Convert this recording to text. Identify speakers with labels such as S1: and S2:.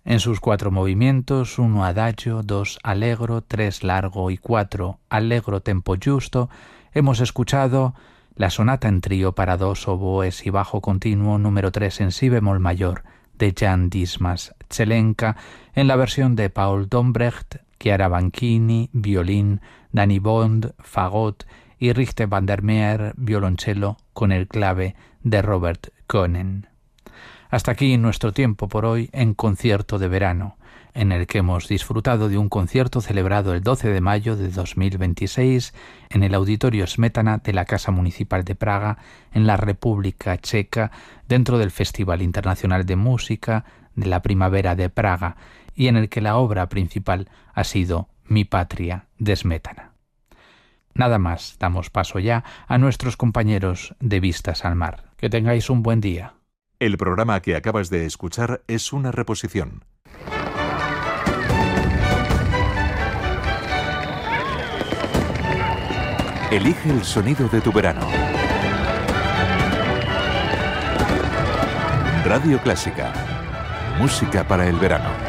S1: En sus 4 movimientos, 1 adagio, 2 allegro, 3 largo y 4 allegro tempo giusto, hemos escuchado la sonata en trío para 2 oboes y bajo continuo número 3 en si bemol mayor de Jan Dismas Zelenka en la versión de Paul Dombrecht, Chiara Banchini, violín, Danny Bond, fagot y Richter van der Meer, violonchelo con el clave de Robert Koenen. Hasta aquí nuestro tiempo por hoy en Concierto de Verano, en el que hemos disfrutado de un concierto celebrado el 12 de mayo de 2026 en el Auditorio Smetana de la Casa Municipal de Praga, en la República Checa, dentro del Festival Internacional de Música de la Primavera de Praga, y en el que la obra principal ha sido Mi Patria de Smetana. Nada más, damos paso ya a nuestros compañeros de Vistas al Mar. Que tengáis un buen día.
S2: El programa que acabas de escuchar es una reposición. Elige el sonido de tu verano. Radio Clásica. Música para el verano.